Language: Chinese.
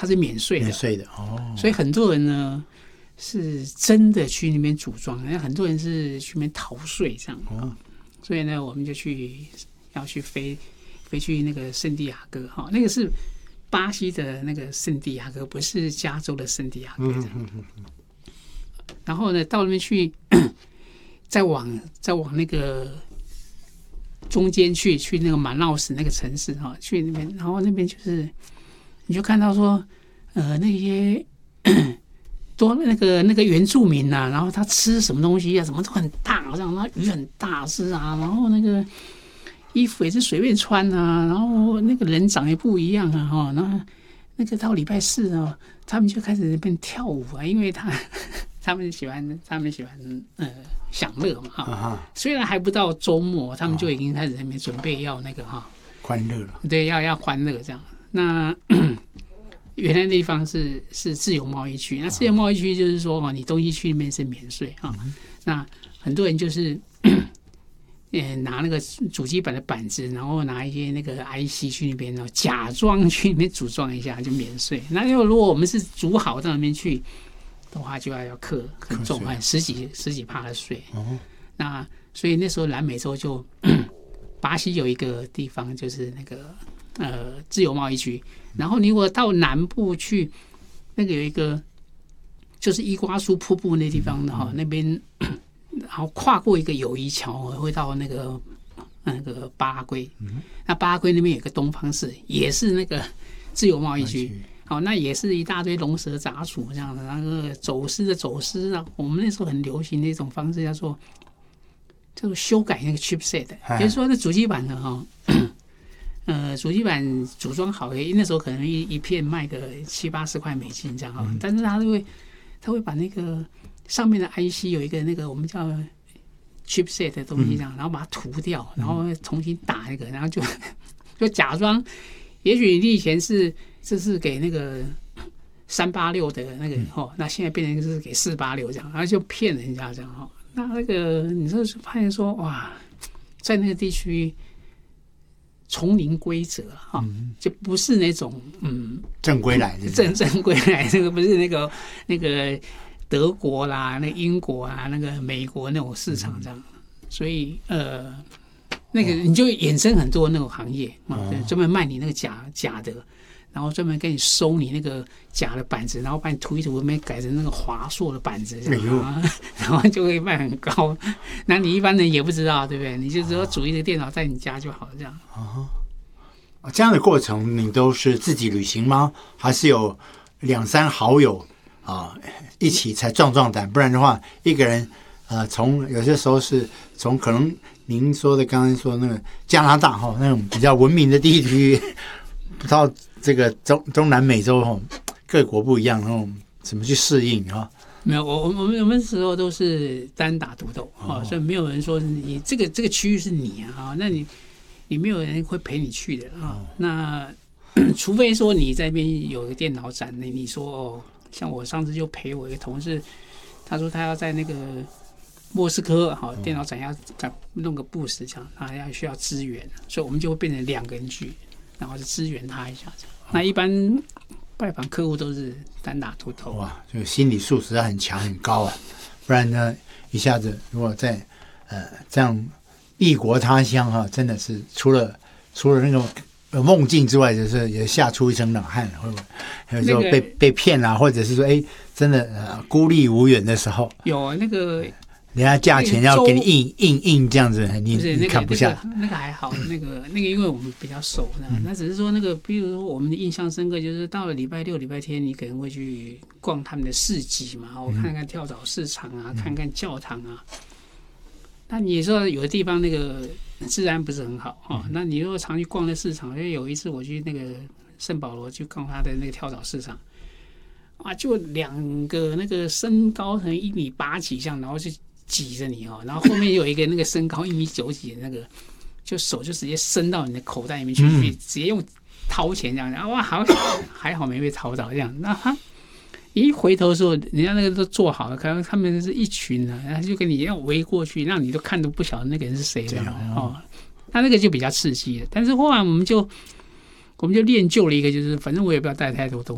它是免税的， 免税的哦。 所以很多人呢是真的去那边组装，很多人是去那边逃税这样。哦，所以呢，我们就要去飞去那个圣地亚哥哈，那个是巴西的那个圣地亚哥，不是加州的圣地亚哥。然后呢，到那边去，再往那个中间去那个马瑙斯那个城市哈，去那边，然后那边就是你就看到说，那些多那个原住民呐，然后他吃什么东西啊，什么都很大，这样，然后鱼很大只啊，然后那个衣服也是随便穿啊，然后那个人长也不一样啊，哈，然后那个到礼拜四啊，他们就开始那边跳舞啊，因为他们喜欢享乐嘛，哈，虽然还不到周末，他们就已经开始在那边准备要那个哈欢乐了， 对，要欢乐这样。那原来那地方是自由贸易区，那自由贸易区就是说你东西去那边是免税啊，那很多人就是拿那个主机板的板子，然后拿一些那个 IC 去那边，然后假装去那边组装一下就免税。那如果我们是组好到那边去的话，就要课很重，十几%的税。哦，那所以那时候南美洲就巴西有一个地方就是那个自由贸易区，然后你如果到南部去，那个有一个就是伊瓜苏瀑布那地方的哈，那边。然后跨过一个友谊桥，会到那个巴拉圭。那巴拉圭那边有个东方市，也是那个自由贸易区。好，那也是一大堆龙蛇杂处这样的。那个走私啊，我们那时候很流行的一种方式，叫做修改那个 chipset， 比如说那主机板的哈，主机板组装好，那时候可能一片卖个70-80块美金这样哈，但是他会把那个上面的 IC 有一个那个我们叫 chipset 的东西这样，然后把它涂掉，然后重新打一个，然后就假装，也许你以前这是给那个386的那个那现在变成是给486这样，然后就骗人家这样那个你就发现说哇，在那个地区丛林规则就不是那种正规来的正规来，那个不是那个德国啦、那英国啊、那个美国那种市场这样，所以那个你就衍生很多那种行业专门卖你那个假的，然后专门给你收你那个假的板子，然后把你涂一涂，没改成那个华硕的板子这样，然后就会卖很高。那你一般人也不知道，对不对？你就只要组一个电脑在你家就好了，这样。 这样的过程你都是自己旅行吗？还是有2-3好友一起才壮胆？不然的话，一个人从有些时候是从可能您说的刚刚说那个加拿大那种比较文明的地区，到这个中南美洲各国不一样，那种怎么去适应没有，我们时候都是单打独斗所以没有人说你这个区域是你那你没有人会陪你去的那除非说你在那边有个电脑展，你说像我上次就陪我一个同事，他说他要在那个莫斯科电脑展要弄个布什这样，他需要支援，所以我们就会变成2个人去，然后就支援他一下这样。那一般拜访客户都是单打独斗。 哇，这个心理素质很强很高不然呢一下子如果在这样异国他乡真的是除了那种梦境之外，就是也吓出一身冷汗，会不会？还有时候被骗或者是说真的孤立无援的时候，有那个人家价钱要给你硬这样子，你看不下。 那个还好，那个因为我们比较熟那只是说那个，比如说我们的印象深刻，就是到了礼拜六、礼拜天，你可能会去逛他们的市集嘛，看看跳蚤市场看看教堂那你说有的地方那个治安不是很好那你如果常去逛那市场，因为有一次我去那个圣保罗去逛他的那个跳蚤市场就2个那个身高可能1.8米几这样，然后就挤着你然后后面有一个那个身高1.9米的那个，就手就直接伸到你的口袋里面去，直接用掏钱这样，哇，还好没被掏到这样。那他一回头的时候，人家那个都做好了，可能他们是一群然后就给你要围过去，让你都看都不晓得那个人是谁了那个就比较刺激了。但是后来我们就练就了一个，就是反正我也不要带太多东